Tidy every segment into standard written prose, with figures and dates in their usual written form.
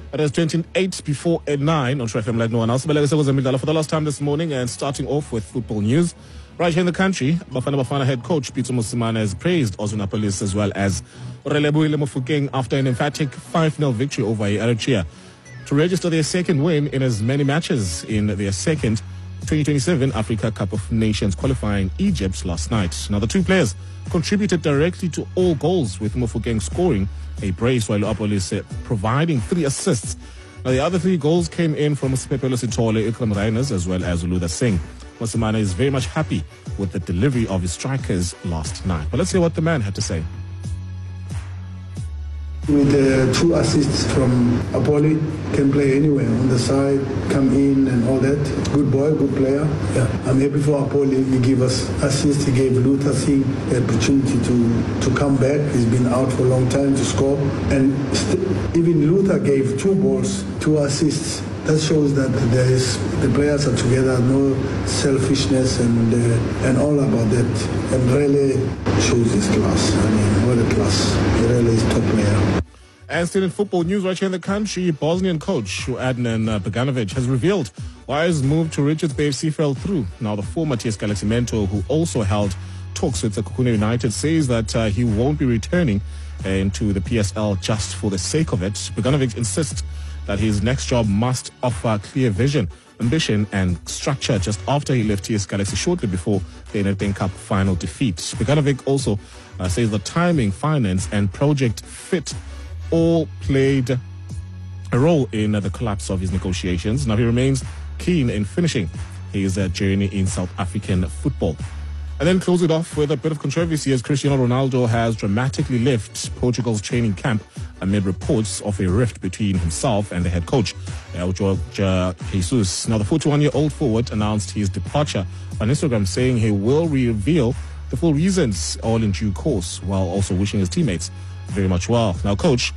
It is 28 before 9 on True FM like no one else. For the last time this morning, and starting off with football news. Right here in the country, Bafana head coach Peter Mosimane has praised Ozuna Police as well as Relebohile Mofokeng after an emphatic 5-0 victory over Eritrea to register their second win in as many matches in their second 2027 Africa Cup of Nations qualifying Egypt last night. Now, the two players contributed directly to all goals, with Mofokeng scoring a brace while Apolis providing 3 assists. Now, the other 3 goals came in from Sipepelo Sithole, Ikram Reiners, as well as Luther Singh. Mosimane is very much happy with the delivery of his strikers last night. But let's hear what the man had to say. With 2 assists from Apoli, can play anywhere on the side, come in and all that. Good boy, good player. Yeah, I'm happy for Apoli. He gave us assists. He gave Luther Singh the opportunity to come back. He's been out for a long time to score. And even Luther gave 2 balls, 2 assists. That shows that the players are together, no selfishness and all about that. And really shows his class. I mean, what a class. He really is top player. And still in football news right here in the country, Bosnian coach Adnan Beganovic has revealed why his move to Richards Bay FC fell through. Now, the former TS Galaxy mentor, who also held talks with Sekhukhune United, says that he won't be returning into the PSL just for the sake of it. Beganovic insists that his next job must offer clear vision, ambition and structure just after he left TS Galaxy shortly before the Nedbank Cup final defeat. Beganovic also says the timing, finance and project fit all played a role in the collapse of his negotiations. Now, he remains keen in finishing his journey in South African football. And then close it off with a bit of controversy as Cristiano Ronaldo has dramatically left Portugal's training camp amid reports of a rift between himself and the head coach, Jorge Jesus. Now, the 41-year-old forward announced his departure on Instagram, saying he will reveal the full reasons all in due course, while also wishing his teammates very much well. Now, coach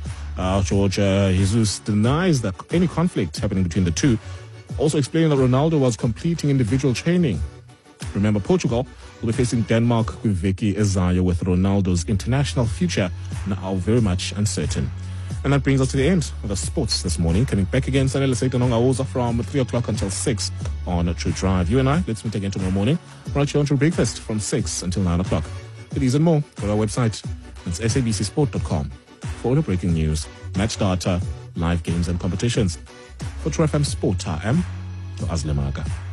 Jorge Jesus denies that any conflict happening between the two, also explaining that Ronaldo was completing individual training. Remember, Portugal will be facing Denmark with Vicky Ezayo, with Ronaldo's international future now very much uncertain. And that brings us to the end of the sports this morning. Coming back again, Sanele Seitanonga from 3 o'clock until 6 on True Drive. You and I, let's meet again tomorrow morning, right here on True Breakfast from 6 until 9 o'clock. For these and more, go to our website. It's sabcsport.com for all the breaking news, match data, live games and competitions. For True FM Sport, I am Azlemaga.